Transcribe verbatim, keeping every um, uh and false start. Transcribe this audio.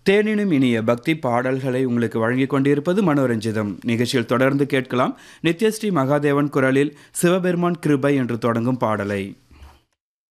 தேனினும் இனிய பக்தி பாடல்களை உங்களுக்கு வழங்கிக் கொண்டிருப்பது மனோரஞ்சிதம். நிகழ்ச்சியில் தொடர்ந்து கேட்கலாம் நித்யஸ்ரீ மகாதேவன் குரலில் சிவபெருமான் கிருபை என்று தொடங்கும் பாடலை.